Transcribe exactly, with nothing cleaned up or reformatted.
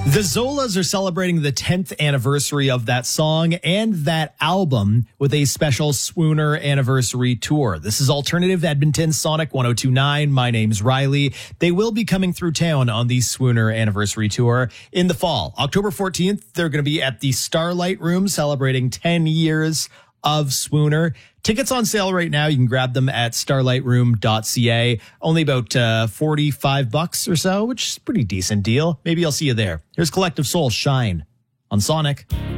The Zolas are celebrating the tenth anniversary of that song and that album with a special Swooner anniversary tour. This is Alternative Edmonton Sonic one oh two point nine. My name's Riley. They will be coming through town on the Swooner anniversary tour in the fall. October fourteenth, they're going to be at the Starlight Room celebrating ten years of Swooner. Tickets on sale right now. You can grab them at starlight room dot c a. Only about uh, forty-five bucks or so, which is a pretty decent deal. Maybe I'll see you there. Here's Collective Soul, Shine on Sonic.